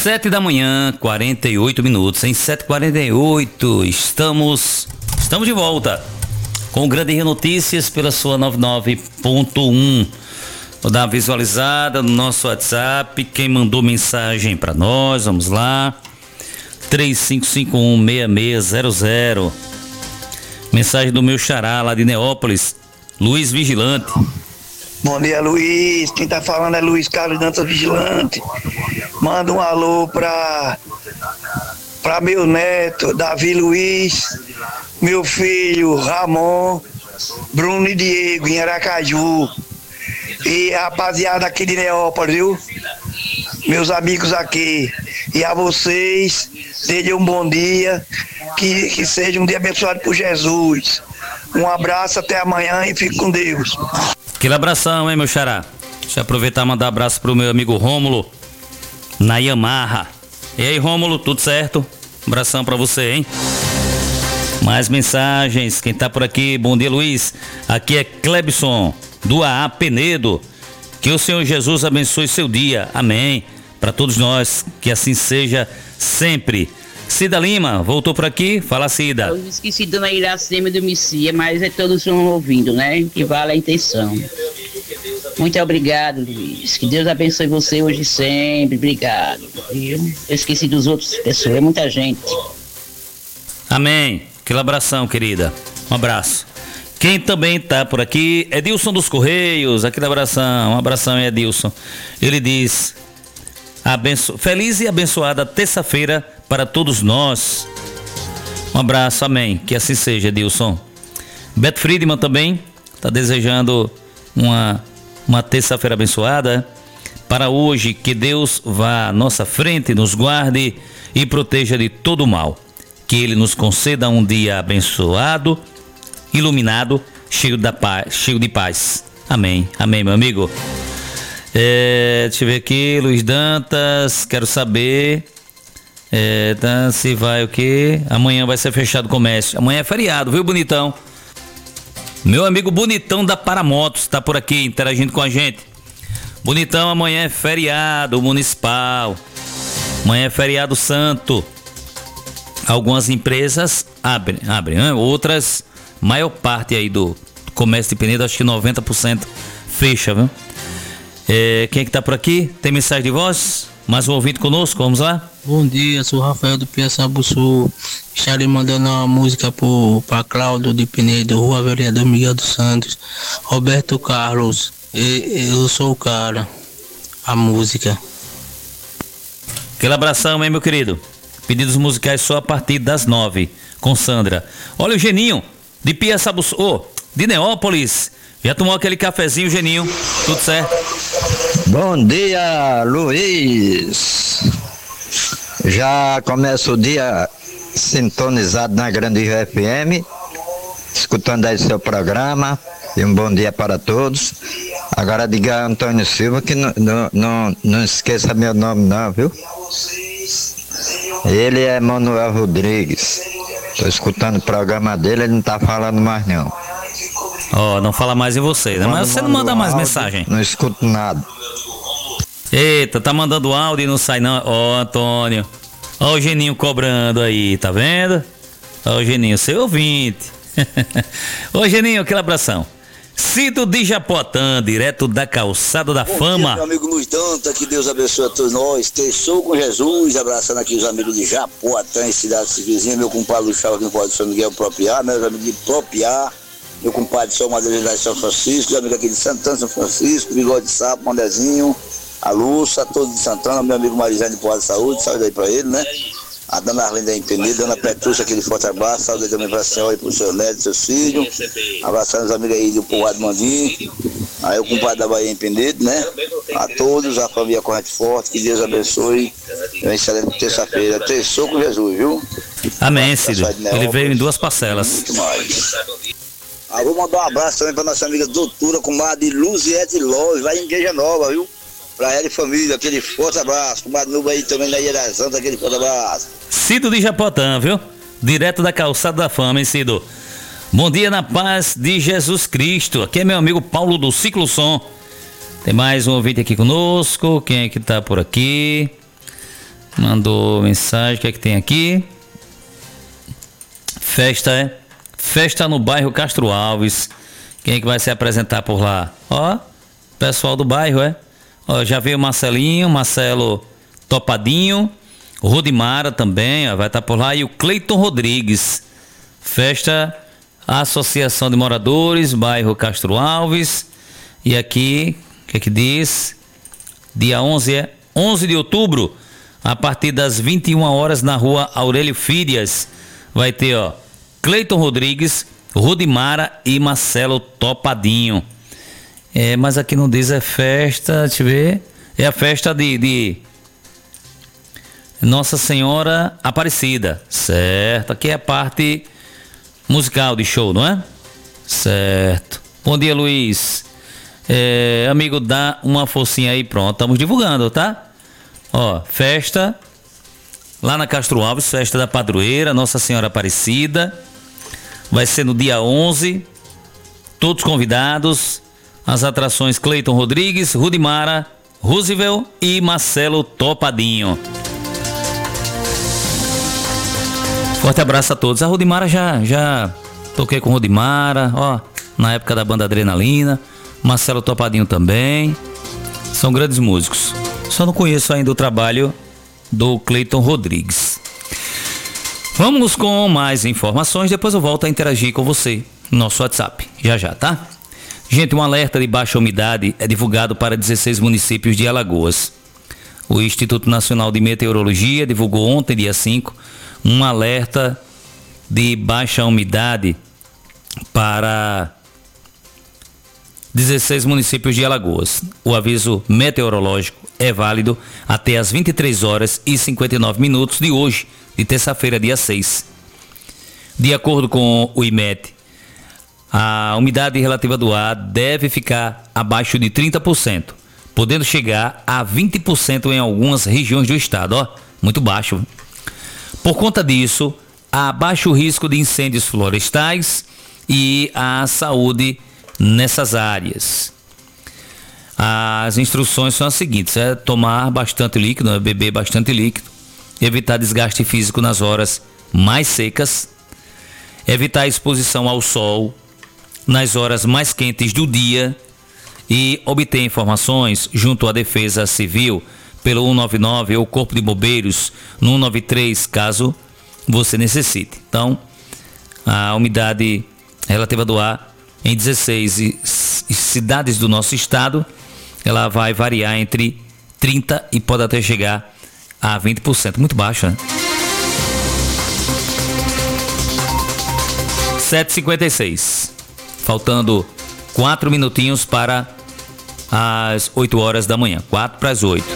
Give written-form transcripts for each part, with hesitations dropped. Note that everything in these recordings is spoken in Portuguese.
7 da manhã, 48 minutos. Em 7h48, estamos de volta com o Grande Rio Notícias pela sua 99.1. Vou dar uma visualizada no nosso WhatsApp. Quem mandou mensagem para nós, vamos lá. 35516600. Mensagem do meu xará lá de Neópolis, Luiz Vigilante. Bom dia, Luiz. Quem tá falando é Luiz Carlos Dantas Vigilante. Manda um alô pra meu neto, Davi Luiz, meu filho, Ramon, Bruno e Diego, em Aracaju. E a rapaziada aqui de Neópolis, viu? Meus amigos aqui. E a vocês, desde um bom dia, que seja um dia abençoado por Jesus. Um abraço, até amanhã e fique com Deus. Aquele abração, hein, meu xará? Deixa eu aproveitar e mandar um abraço pro meu amigo Rômulo, na Yamaha. E aí, Rômulo, tudo certo? Um abração pra você, hein? Mais mensagens, quem tá por aqui? Bom dia, Luiz. Aqui é Clebson, do AA Penedo. Que o Senhor Jesus abençoe seu dia. Amém. Para todos nós, que assim seja sempre. Cida Lima, voltou por aqui? Fala, Cida. Eu esqueci Dona Iracema do Messia, mas todos estão ouvindo, né? Que vale a intenção. Muito obrigado, Luiz. Que Deus abençoe você hoje e sempre. Obrigado. Eu esqueci dos outros pessoas, é muita gente. Amém. Aquele abração, querida. Um abraço. Quem também tá por aqui é Edilson dos Correios. Aquele abração. Um abração, Edilson. Ele diz: feliz e abençoada terça-feira para todos nós. Um abraço, amém. Que assim seja, Edilson. Beto Friedman também está desejando uma terça-feira abençoada. Para hoje, que Deus vá à nossa frente, nos guarde e proteja de todo o mal. Que Ele nos conceda um dia abençoado, iluminado, cheio de paz. Amém. Amém, meu amigo. Deixa eu ver aqui, Luiz Dantas, quero saber se vai o quê? Amanhã vai ser fechado o comércio. Amanhã é feriado, viu, bonitão? Meu amigo Bonitão da Paramotos tá por aqui interagindo com a gente. Bonitão, amanhã é feriado municipal. Amanhã é feriado santo. Algumas empresas abrem, né? Outras, maior parte aí do comércio de Penedo, acho que 90% fecha, viu? Quem é que tá por aqui? Tem mensagem de voz? Mais um ouvinte conosco, vamos lá? Bom dia, sou Rafael do Piaçaba Sul. Estarei mandando uma música para Cláudio de Penedo, Rua Vereador Miguel dos Santos, Roberto Carlos, eu sou o cara. A música. Aquele abração, hein, meu querido? Pedidos musicais só a partir das 9, com Sandra. Olha o Geninho, de Piaçaba Sul, de Neópolis. Já tomou aquele cafezinho, Geninho? Tudo certo? Bom dia, Luiz. Já começa o dia sintonizado na Grande Rio FM, escutando aí seu programa. E um bom dia para todos. Agora diga a Antônio Silva que não esqueça meu nome não, viu? Ele é Manuel Rodrigues. Estou escutando o programa dele, ele não está falando mais não. Não fala mais em você, né? Mas você não manda mais mensagem. Não escuto nada. Eita, tá mandando áudio e não sai não. Antônio. O Geninho cobrando aí, tá vendo? O Geninho, seu ouvinte. Geninho, aquele abração. Cido de Japoatã, direto da Calçada da Fama. Dia, meu amigo Luiz Dantas, que Deus abençoe a todos nós. Terçou com Jesus, abraçando aqui os amigos de Japoatã, em cidade vizinha, meu compadre Luiz Chava aqui no Pó de São Miguel Propriar, meus amigos de Propriar, meu compadre São Madeira de São Francisco, amigo aqui de Santana, São Francisco, Bigode de Sapo, Mandezinho, a Lúcia, todos de Santana, meu amigo Marizane de Pó de Saúde, saúde aí pra ele, né? A dona Arlinda Empenida, dona Petrúcia, aquele forte abraço, saúde aí também pra senhora e pro seu neto, seus filhos, abraçando os amigos aí do Povoado Mandim, aí o compadre da Bahia Empendido, né? A todos, a família Corrente Forte, que Deus abençoe, uma excelente terça-feira, terçou com Jesus, viu? Amém, Cido. Ele veio em 2 parcelas. Muito mais. Vou mandar um abraço também pra nossa amiga doutora, comadre Luziete Lopes, lá em Igreja Nova, viu? Pra ela e família, aquele forte abraço. Comadre Nuba aí também na Ierazanta, aquele forte abraço. Cido de Japotã, viu? Direto da Calçada da Fama, hein, Cido? Bom dia na paz de Jesus Cristo. Aqui é meu amigo Paulo do Ciclo Som. Tem mais um ouvinte aqui conosco. Quem é que tá por aqui? Mandou mensagem, o que é que tem aqui? Festa no bairro Castro Alves. Quem é que vai se apresentar por lá? Ó, pessoal do bairro, Ó, já veio Marcelo Topadinho, Rodimara também, ó, vai estar por lá, e o Cleiton Rodrigues. Festa Associação de Moradores, bairro Castro Alves. E aqui, o que é que diz? Dia 11 de outubro, a partir das 21 horas na rua Aurélio Fídias. Vai ter, ó, Cleiton Rodrigues, Rodimara e Marcelo Topadinho. Mas aqui não diz festa, deixa eu ver. É a festa de Nossa Senhora Aparecida, certo? Aqui é a parte musical de show, não é? Certo. Bom dia, Luiz. Amigo, dá uma forcinha aí, pronto, estamos divulgando, tá? Ó, festa lá na Castro Alves, festa da padroeira Nossa Senhora Aparecida. Vai ser no dia 11. Todos convidados. As atrações Cleiton Rodrigues, Rudimara, Roosevelt e Marcelo Topadinho. Forte abraço a todos. A Rudimara já toquei com Rudimara, ó, na época da banda Adrenalina. Marcelo Topadinho também. São grandes músicos. Só não conheço ainda o trabalho do Cleiton Rodrigues. Vamos com mais informações, depois eu volto a interagir com você no nosso WhatsApp. Já, tá? Gente, um alerta de baixa umidade é divulgado para 16 municípios de Alagoas. O Instituto Nacional de Meteorologia divulgou ontem, dia 5, um alerta de baixa umidade para 16 municípios de Alagoas. O aviso meteorológico é válido até as 23 horas e 59 minutos de hoje, de terça-feira, dia 6. De acordo com o IMET, a umidade relativa do ar deve ficar abaixo de 30%, podendo chegar a 20% em algumas regiões do estado. Ó, muito baixo. Por conta disso, há baixo risco de incêndios florestais e a saúde nessas áreas. As instruções são as seguintes: tomar bastante líquido, beber bastante líquido, evitar desgaste físico nas horas mais secas, evitar a exposição ao sol nas horas mais quentes do dia e obter informações junto à Defesa Civil pelo 199 ou Corpo de Bombeiros no 193, caso você necessite. Então, a umidade relativa do ar em 16 cidades do nosso estado, ela vai variar entre 30% e pode até chegar a 20%. Muito baixo, né? 7h56. Faltando 4 minutinhos para as 8 horas da manhã. 4 para as 8.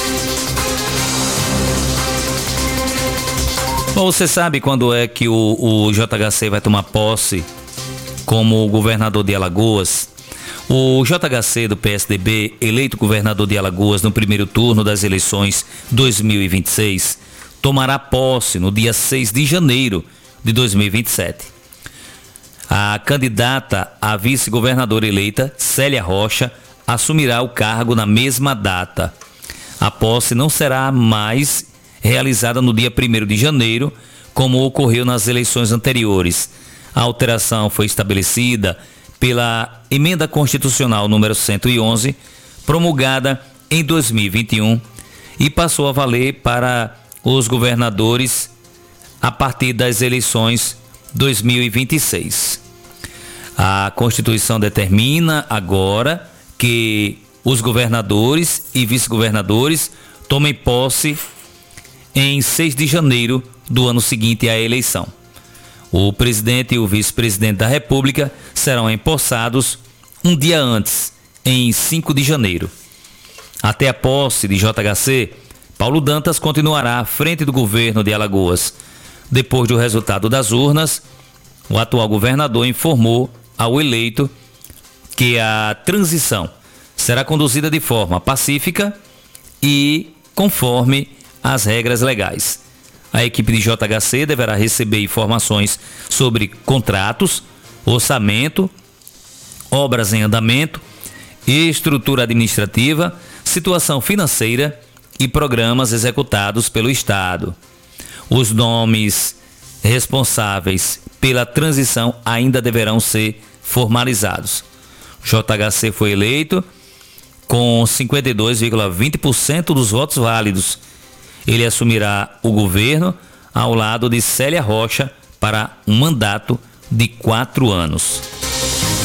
Bom, você sabe quando é que o JHC vai tomar posse como governador de Alagoas? O JHC do PSDB, eleito governador de Alagoas no primeiro turno das eleições 2026, tomará posse no dia 6 de janeiro de 2027. A candidata a vice-governadora eleita, Célia Rocha, assumirá o cargo na mesma data. A posse não será mais realizada no dia 1º de janeiro, como ocorreu nas eleições anteriores. A alteração foi estabelecida pela Emenda Constitucional número 111, promulgada em 2021, e passou a valer para os governadores a partir das eleições 2026. A Constituição determina agora que os governadores e vice-governadores tomem posse em 6 de janeiro do ano seguinte à eleição. O presidente e o vice-presidente da República serão empossados um dia antes, em 5 de janeiro. Até a posse de JHC, Paulo Dantas continuará à frente do governo de Alagoas. Depois do resultado das urnas, o atual governador informou ao eleito que a transição será conduzida de forma pacífica e conforme as regras legais. A equipe de JHC deverá receber informações sobre contratos, orçamento, obras em andamento, estrutura administrativa, situação financeira e programas executados pelo Estado. Os nomes responsáveis pela transição ainda deverão ser formalizados. JHC foi eleito com 52,20% dos votos válidos. Ele assumirá o governo ao lado de Célia Rocha para um mandato de 4 anos.